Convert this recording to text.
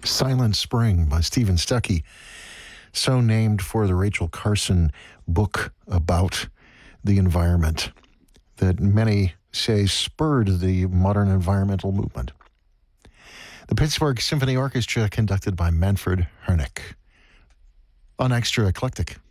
Silent Spring by Stephen Stuckey, so named for the Rachel Carson book about the environment that many say spurred the modern environmental movement. The Pittsburgh Symphony Orchestra, conducted by Manfred Hernick. On Extra Eclectic.